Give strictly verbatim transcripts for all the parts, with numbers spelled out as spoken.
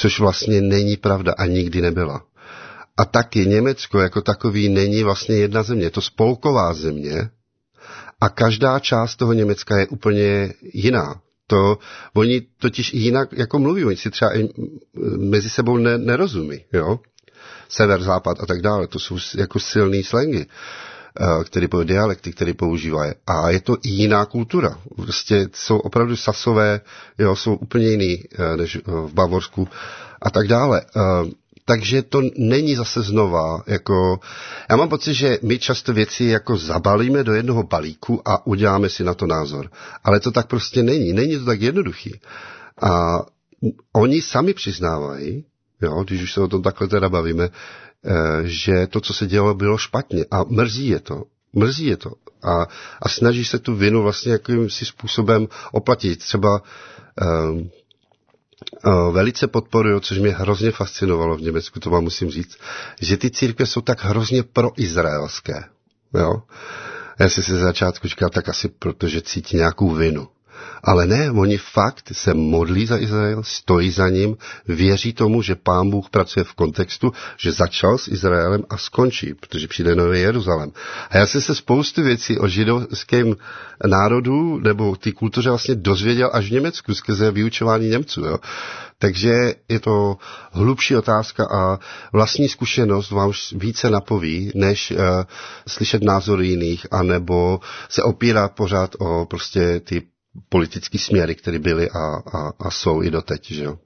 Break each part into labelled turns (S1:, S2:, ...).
S1: což vlastně není pravda a nikdy nebyla. A taky Německo jako takový není vlastně jedna země, je to spolková země a každá část toho Německa je úplně jiná. To, oni totiž i jinak jako mluví, oni si třeba i mezi sebou ne, nerozumí, jo. Sever, západ a tak dále, to jsou jako silný slangy, který, dialekty, které používají. A je to i jiná kultura. Prostě jsou opravdu sasové, jo, jsou úplně jiný než v Bavorsku a tak dále. Takže to není zase znova, jako, já mám pocit, že my často věci jako zabalíme do jednoho balíku a uděláme si na to názor. Ale to tak prostě není, není to tak jednoduchý. A oni sami přiznávají, jo, když už se o tom takhle teda bavíme, že to, co se dělo, bylo špatně a mrzí je to. Mrzí je to. A, a snaží se tu vinu vlastně jakýmsi způsobem oplatit. Třeba um, uh, velice podporuju, což mě hrozně fascinovalo v Německu, to vám musím říct, že ty církve jsou tak hrozně proizraelské. Jo? Já si se začátku říkal, tak asi protože cítí nějakou vinu. Ale ne, oni fakt se modlí za Izrael, stojí za ním, věří tomu, že Pán Bůh pracuje v kontextu, že začal s Izraelem a skončí, protože přijde Nový Jeruzalém. A já jsem se spoustu věcí o židovském národu nebo té kultuře vlastně dozvěděl až v Německu skrze vyučování Němců. Jo. Takže je to hlubší otázka a vlastní zkušenost vám více napoví, než uh, slyšet názory jiných, anebo se opírá pořád o prostě ty politické směry, které byly a, a, a jsou i doteď, že jo.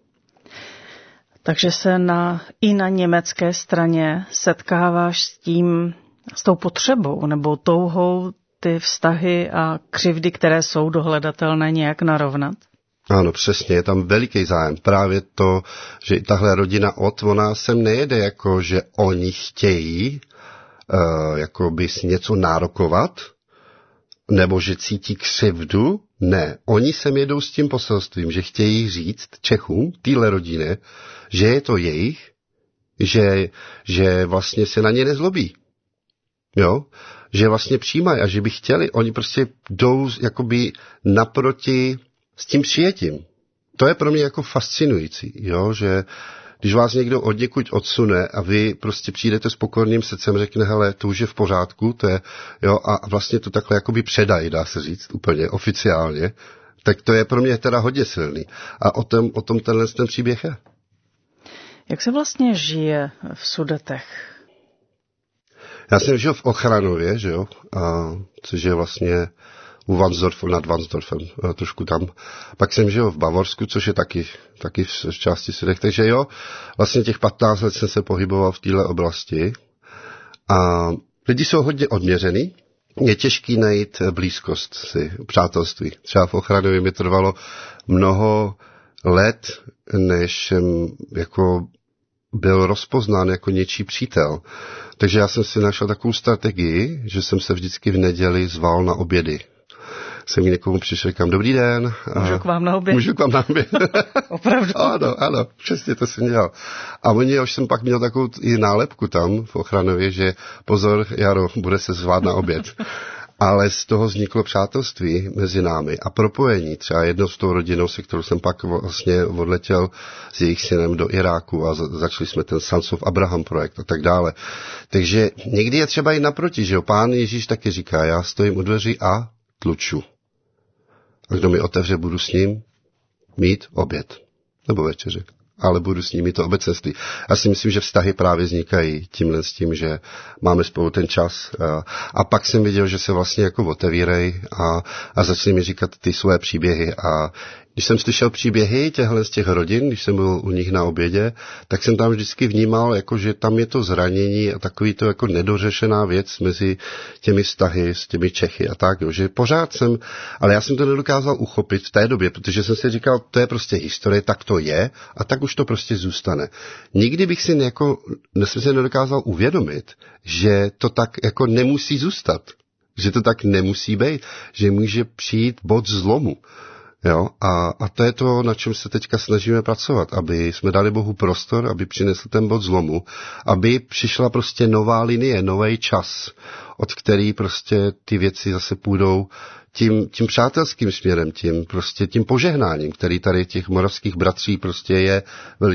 S2: Takže se na, i na německé straně setkáváš s tím, s tou potřebou nebo touhou ty vztahy a křivdy, které jsou dohledatelné, nějak narovnat?
S1: Ano, přesně, je tam veliký zájem. Právě to, že tahle rodina Ott, ona sem nejede jako, že oni chtějí uh, jako by si něco nárokovat, nebo že cítí křivdu. Ne, oni sem jedou s tím poselstvím, že chtějí říct Čechům, téhle rodině, že je to jejich, že, že vlastně se na ně nezlobí. Jo? Že vlastně přijímají a že by chtěli, oni prostě jdou jakoby naproti s tím přijetím. To je pro mě jako fascinující, jo? Že když vás někdo odněkud odsune a vy prostě přijdete s pokorným srdcem, řekne, hele, to už je v pořádku, to je, jo, a vlastně to takhle jakoby předají, dá se říct, úplně oficiálně, tak to je pro mě teda hodně silný. A o tom, o tom tenhle ten příběh je.
S2: Jak se vlastně žije v Sudetech?
S1: Já jsem žil v Ochranově, že jo, a, což je vlastně u Vansdorfu, nad Vansdorfem, trošku tam. Pak jsem žil v Bavorsku, což je taky, taky v části Sudetech. Takže jo, vlastně těch patnáct let jsem se pohyboval v téhle oblasti. A lidi jsou hodně odměřený. Je těžký najít blízkost si, přátelství. Třeba v Ochranově mi trvalo mnoho let, než jsem jako byl rozpoznán jako něčí přítel. Takže já jsem si našel takovou strategii, že jsem se vždycky v neděli zval na obědy. Jsem k někomu přišel, říkám, dobrý den.
S2: Můžu k vám na oběd?
S1: Můžu k vám na oběd.
S2: Opravdu?
S1: Ano, ano, přesně to jsem dělal. A oni, už jsem pak měl takovou i nálepku tam v Ochranově, že pozor, Jaro, bude se zvát na oběd. Ale z toho vzniklo přátelství mezi námi a propojení. Třeba jednou s tou rodinou, se kterou jsem pak vlastně odletěl s jejich synem do Iráku a začali jsme ten Sons of Abraham projekt a tak dále. Takže někdy je třeba i naproti, že jo. Pán Ježíš taky říká, já stojím u dveří a tluču. A kdo mi otevře, budu s ním mít oběd. Nebo večeře. Ale budu s nimi to obecenství. Já si myslím, že vztahy právě vznikají tímhle s tím, že máme spolu ten čas. A, a pak jsem viděl, že se vlastně jako otevírají a, a začali mi říkat ty své příběhy. A když jsem slyšel příběhy těchhle z těch rodin, když jsem byl u nich na obědě, tak jsem tam vždycky vnímal, jako, že tam je to zranění a takový to jako nedořešená věc mezi těmi vztahy s těmi Čechy a tak, jo, že pořád jsem, ale já jsem to nedokázal uchopit v té době, protože jsem si říkal, to je prostě historie, tak to je a tak už to prostě zůstane. Nikdy bych si jako, jsem se nedokázal uvědomit, že to tak jako nemusí zůstat, že to tak nemusí být, že může přijít bod zlomu. Jo, a, a to je to, na čem se teďka snažíme pracovat, aby jsme dali Bohu prostor, aby přinesl ten bod zlomu, aby přišla prostě nová linie, nový čas, od který prostě ty věci zase půjdou tím, tím přátelským směrem, tím prostě tím požehnáním, který tady těch moravských bratří prostě je velice